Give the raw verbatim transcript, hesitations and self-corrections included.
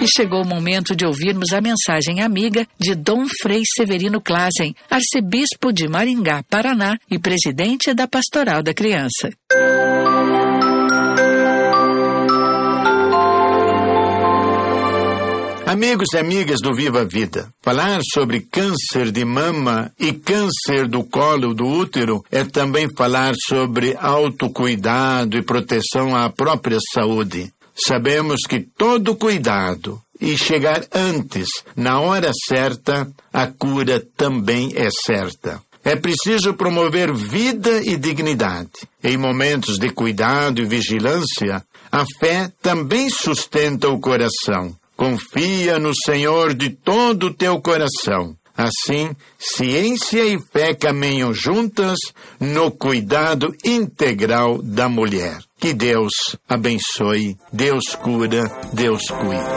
E chegou o momento de ouvirmos a mensagem amiga de Dom Frei Severino Klazen, arcebispo de Maringá, Paraná e presidente da Pastoral da Criança. Amigos e amigas do Viva a Vida, falar sobre câncer de mama e câncer do colo do útero é também falar sobre autocuidado e proteção à própria saúde. Sabemos que todo cuidado e chegar antes, na hora certa, a cura também é certa. É preciso promover vida e dignidade. Em momentos de cuidado e vigilância, a fé também sustenta o coração. Confia no Senhor de todo o teu coração. Assim, ciência e fé caminham juntas no cuidado integral da mulher. Que Deus abençoe, Deus cura, Deus cuida.